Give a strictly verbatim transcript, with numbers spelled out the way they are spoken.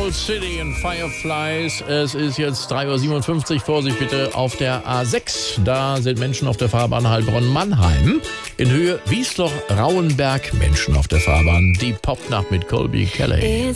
Old City and Fireflies. Es ist jetzt drei Uhr siebenundfünfzig. Vorsicht bitte auf der A sechs. Da sind Menschen auf der Fahrbahn Heilbronn-Mannheim. In Höhe Wiesloch-Rauenberg Menschen auf der Fahrbahn. Die Popnacht mit Colby Kelly.